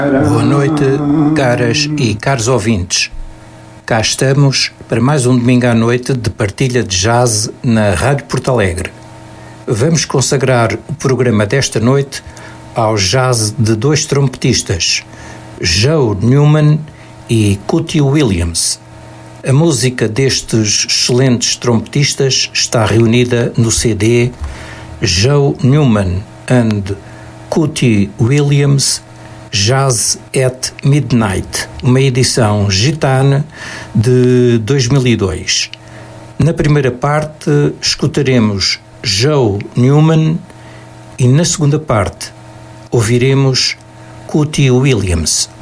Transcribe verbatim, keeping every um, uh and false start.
Boa noite, caras e caros ouvintes. Cá estamos para mais um domingo à noite de partilha de jazz na Rádio Porto Alegre. Vamos consagrar o programa desta noite ao jazz de dois trompetistas, Joe Newman e Cootie Williams. A música destes excelentes trompetistas está reunida no C D Joe Newman and Cootie Williams Jazz at Midnight, uma edição gitana de dois mil e dois. Na primeira parte escutaremos Joe Newman e na segunda parte ouviremos Cootie Williams.